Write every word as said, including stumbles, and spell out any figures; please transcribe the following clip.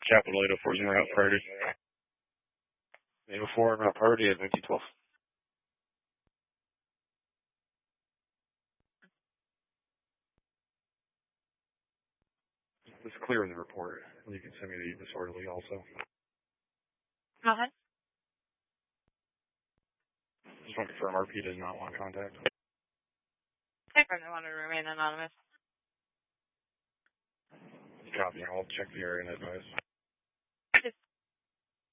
Capital eight oh four is en route priority. eight oh four en route priority at fifty twelve. It's clear in the report. You can send me the disorderly also. Go ahead. Just want to confirm R P does not want contact. Confirm they want to remain anonymous. Copy. I'll check the area and advise.